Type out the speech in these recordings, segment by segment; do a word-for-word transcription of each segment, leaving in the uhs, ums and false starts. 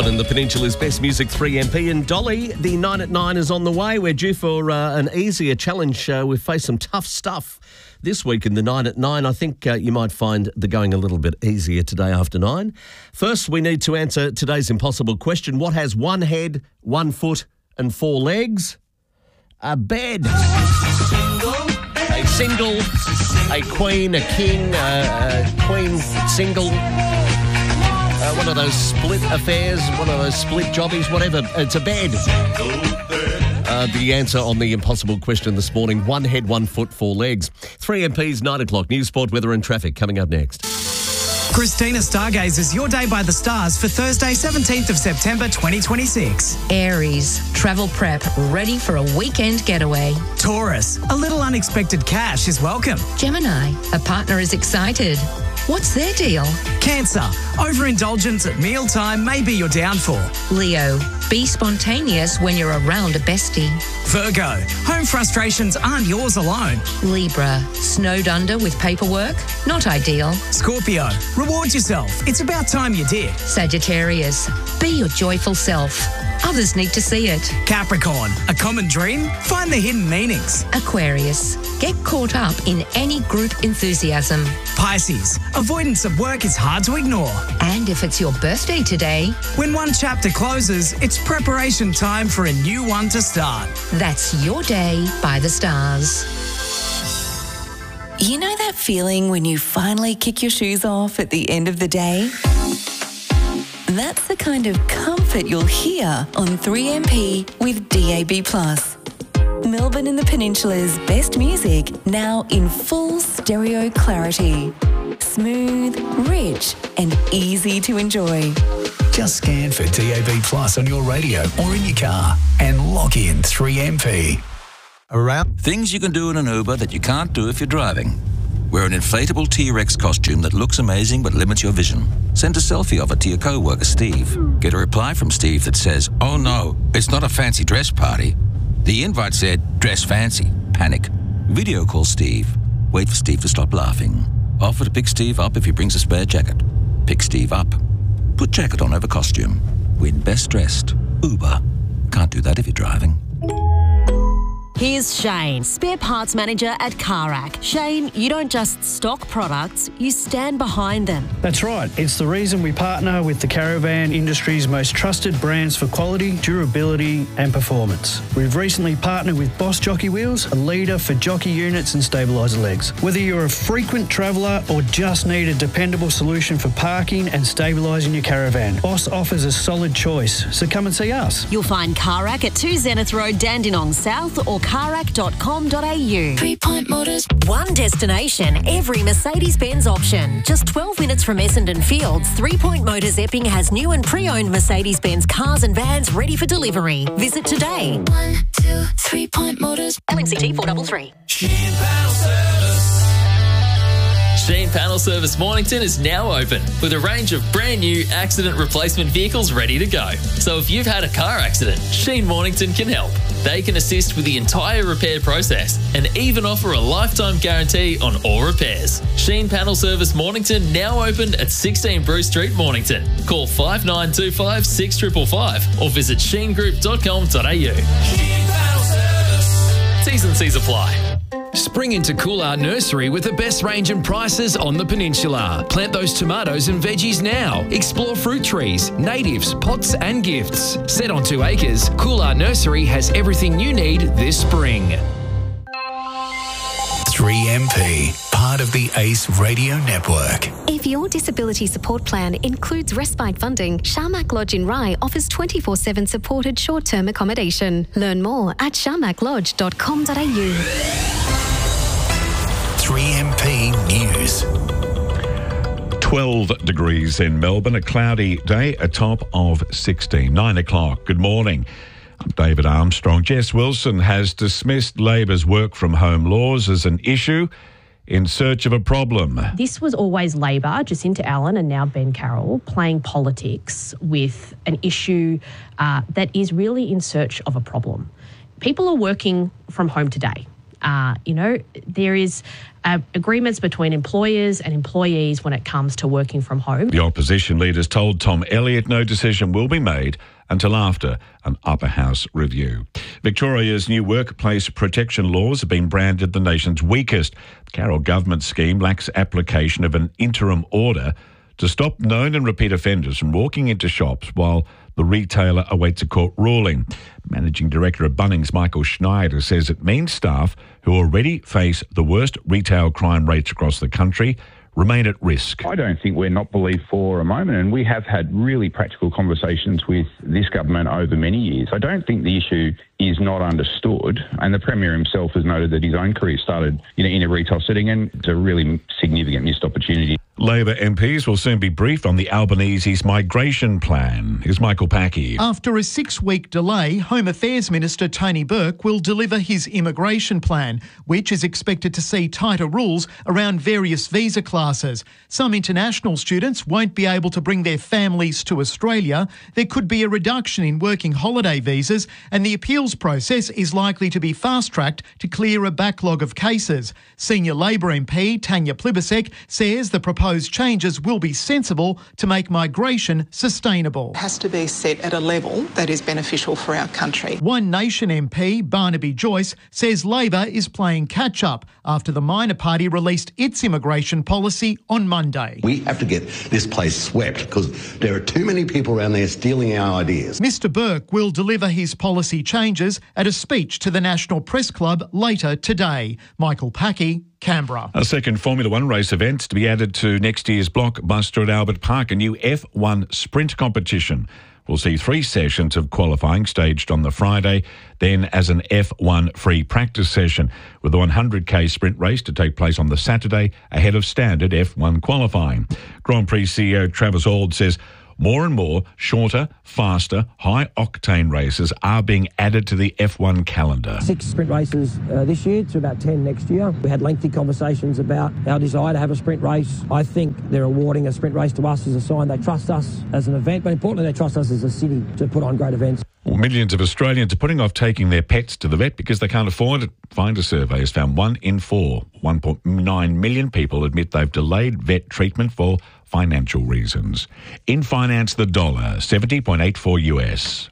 in the Peninsula's Best Music three M P. And Dolly, the nine at nine is on the way. We're due for uh, an easier challenge. Uh, we've faced some tough stuff this week in the nine at nine. I think uh, you might find the going a little bit easier today after nine. First, we need to answer today's impossible question. What has one head, one foot and four legs? A bed. A single, a queen, a king, a, a queen single. Uh, one of those split affairs, one of those split jobbies, whatever. It's a bed. Uh, the answer on the impossible question this morning, one head, one foot, four legs. three M P's nine o'clock, news, sport, weather and traffic coming up next. Christina Stargazers, your day by the stars for Thursday, seventeenth of September, twenty twenty-six. Aries, travel prep, ready for a weekend getaway. Taurus, a little unexpected cash is welcome. Gemini, a partner is excited. What's their deal? Cancer, overindulgence at mealtime may be your downfall. Leo, be spontaneous when you're around a bestie. Virgo, home frustrations aren't yours alone. Libra, snowed under with paperwork? Not ideal. Scorpio, reward yourself. It's about time you did. Sagittarius, be your joyful self. Others need to see it. Capricorn, a common dream? Find the hidden meanings. Aquarius, get caught up in any group enthusiasm. Pisces, avoidance of work is hard to ignore. And if it's your birthday today, when one chapter closes, it's preparation time for a new one to start. That's your day by the stars. You know that feeling when you finally kick your shoes off at the end of the day? That's the kind of comfort you'll hear on three M P with D A B plus. Melbourne and the Peninsula's best music, now in full stereo clarity. Smooth, rich and easy to enjoy. Just scan for D A B plus on your radio or in your car and lock in three M P. Around things you can do in an Uber that you can't do if you're driving. Wear an inflatable T-Rex costume that looks amazing but limits your vision. Send a selfie of it to your co-worker, Steve. Get a reply from Steve that says, "Oh no, it's not a fancy dress party." The invite said, "Dress fancy." Panic. Video call Steve. Wait for Steve to stop laughing. Offer to pick Steve up if he brings a spare jacket. Pick Steve up. Put jacket on over costume. Win best dressed. Uber. Can't do that if you're driving. Here's Shane, spare parts manager at CarRack. Shane, you don't just stock products, you stand behind them. That's right. It's the reason we partner with the caravan industry's most trusted brands for quality, durability and performance. We've recently partnered with Boss Jockey Wheels, a leader for jockey units and stabiliser legs. Whether you're a frequent traveller or just need a dependable solution for parking and stabilising your caravan, Boss offers a solid choice, so come and see us. You'll find CarRack at two Zenith Road, Dandenong South or carrack dot com dot a u. Three Point Motors. One destination, every Mercedes-Benz option. Just twelve minutes from Essendon Fields, Three Point Motors Epping has new and pre-owned Mercedes-Benz cars and vans ready for delivery. Visit today. One, two, Three Point Motors. L M C T four three three. Sheen Panel Service. Sheen Panel Service Mornington is now open with a range of brand new accident replacement vehicles ready to go. So if you've had a car accident, Sheen Mornington can help. They can assist with the entire repair process and even offer a lifetime guarantee on all repairs. Sheen Panel Service Mornington now open at sixteen Bruce Street, Mornington. Call five nine two five, six five five five or visit sheen group dot com dot a u. Sheen Panel Service. T's and C's apply. Spring into Coolar Nursery with the best range and prices on the peninsula. Plant those tomatoes and veggies now. Explore fruit trees, natives, pots and gifts. Set on two acres, Coolar Nursery has everything you need this spring. three M P, part of the ACE Radio Network. If your disability support plan includes respite funding, Sharmak Lodge in Rye offers twenty-four seven supported short-term accommodation. Learn more at sharmak lodge dot com dot a u. three M P News. twelve degrees in Melbourne, a cloudy day, a top of sixteen. Nine o'clock. Good morning. I'm David Armstrong. Jess Wilson has dismissed Labor's work from home laws as an issue in search of a problem. This was always Labor, Jacinta Allen and now Ben Carroll, playing politics with an issue uh, that is really in search of a problem. People are working from home today. Uh, you know, there is uh, agreements between employers and employees when it comes to working from home. The opposition leaders told Tom Elliott no decision will be made until after an upper house review. Victoria's new workplace protection laws have been branded the nation's weakest. The Carroll government scheme lacks application of an interim order to stop known and repeat offenders from walking into shops while the retailer awaits a court ruling. Managing Director of Bunnings, Michael Schneider, says it means staff who already face the worst retail crime rates across the country remain at risk. I don't think we're not believed for a moment, and we have had really practical conversations with this government over many years. I don't think the issue is not understood, and the Premier himself has noted that his own career started you know, in a retail setting, and it's a really significant missed opportunity. Labor M Ps will soon be briefed on the Albanese's migration plan. Here's Michael Packey. After a six-week delay, Home Affairs Minister Tony Burke will deliver his immigration plan, which is expected to see tighter rules around various visa classes. Some international students won't be able to bring their families to Australia. There could be a reduction in working holiday visas, and the appeals process is likely to be fast-tracked to clear a backlog of cases. Senior Labor M P Tanya Plibersek says the proposed changes will be sensible to make migration sustainable. It has to be set at a level that is beneficial for our country. One Nation M P Barnaby Joyce says Labor is playing catch-up after the minor party released its immigration policy on Monday. We have to get this place swept because there are too many people around there stealing our ideas. Mister Burke will deliver his policy changes at a speech to the National Press Club later today. Michael Packey, Canberra. A second Formula One race event to be added to next year's blockbuster at Albert Park, a new F one sprint competition. We'll see three sessions of qualifying staged on the Friday, then as an F one free practice session, with the one hundred k sprint race to take place on the Saturday ahead of standard F one qualifying. Grand Prix C E O Travis Auld says more and more shorter, faster, high-octane races are being added to the F one calendar. Six sprint races uh, this year to about ten next year. We had lengthy conversations about our desire to have a sprint race. I think they're awarding a sprint race to us as a sign they trust us as an event, but importantly they trust us as a city to put on great events. Well, millions of Australians are putting off taking their pets to the vet because they can't afford it. Finder survey has found one in four, one point nine million people admit they've delayed vet treatment for financial reasons. In Finance the Dollar, seventy point eight four U S.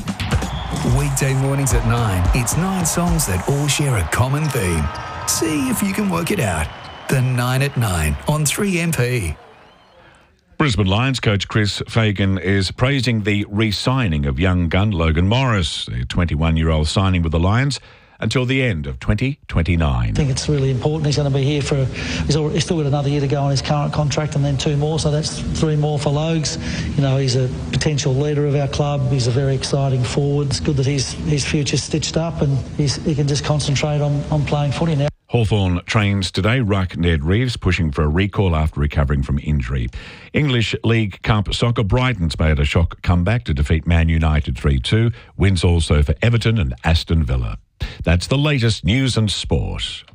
Weekday mornings at nine, it's nine songs that all share a common theme. See if you can work it out. The nine at nine on three M P. Brisbane Lions coach Chris Fagan is praising the re-signing of young gun Logan Morris, the twenty-one-year-old signing with the Lions until the end of twenty twenty-nine. I think it's really important. He's going to be here for, he's, already, he's still got another year to go on his current contract and then two more, so that's three more for Logs. You know, he's a potential leader of our club. He's a very exciting forward. It's good that his, his future's stitched up and he's, he can just concentrate on, on playing footy now. Hawthorn trains today. Ruck Ned Reeves pushing for a recall after recovering from injury. English League Cup Soccer, Brighton's made a shock comeback to defeat Man United three two. Wins also for Everton and Aston Villa. That's the latest news and sport.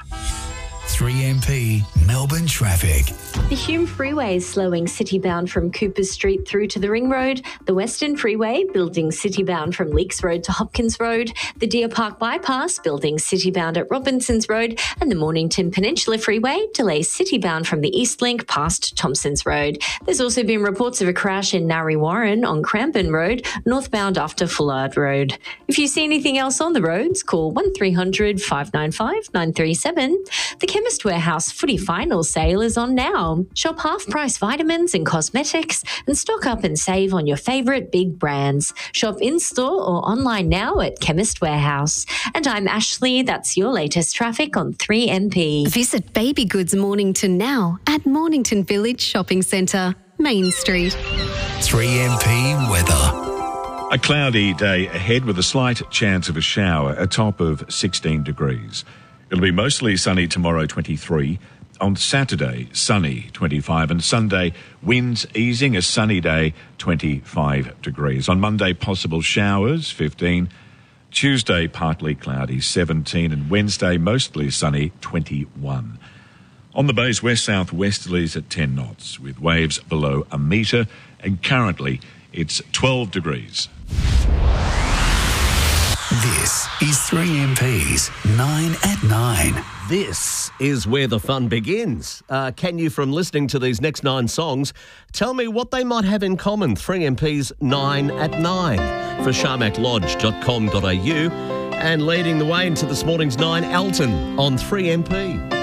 three M P Melbourne traffic. The Hume Freeway is slowing city-bound from Cooper Street through to the Ring Road, the Western Freeway building city-bound from Leakes Road to Hopkins Road, the Deer Park Bypass building city-bound at Robinsons Road, and the Mornington Peninsula Freeway delays city-bound from the East Link past Thompsons Road. There's also been reports of a crash in Narre Warren on Crampton Road, northbound after Fullard Road. If you see anything else on the roads, call one three hundred, five nine five, nine three seven. The Chemist Warehouse Footy Final sale is on now. Shop half-price vitamins and cosmetics and stock up and save on your favourite big brands. Shop in-store or online now at Chemist Warehouse. And I'm Ashley. That's your latest traffic on three M P. Visit Baby Goods Mornington now at Mornington Village Shopping Centre, Main Street. three M P weather. A cloudy day ahead with a slight chance of a shower, a top of sixteen degrees. It'll be mostly sunny tomorrow, twenty-three. On Saturday, sunny, twenty-five. And Sunday, winds easing, a sunny day, twenty-five degrees. On Monday, possible showers, fifteen. Tuesday, partly cloudy, seventeen. And Wednesday, mostly sunny, twenty-one. On the bays, west-south-westerlies at ten knots, with waves below a metre. And currently, it's twelve degrees. This is three M P's nine at nine. This is where the fun begins. Uh, can you, from listening to these next nine songs, tell me what they might have in common? three M P's nine at nine for sharmac lodge dot com dot a u. And leading the way into this morning's nine, Elton on three M P.